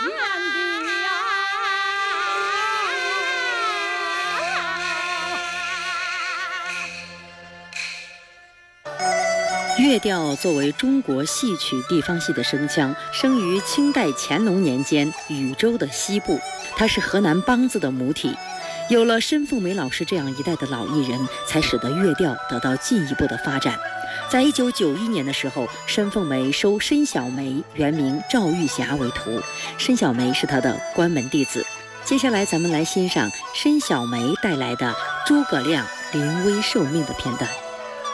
乐调作为中国戏曲地方戏的声腔，生于清代乾隆年间禹州的西部，它是河南梆子的母体。有了申凤梅老师这样一代的老艺人，才使得乐调得到进一步的发展。在1991年的时候，申凤梅收申小梅原名赵玉霞为徒，申小梅是她的关门弟子。接下来咱们来欣赏申小梅带来的诸葛亮临危受命的片段。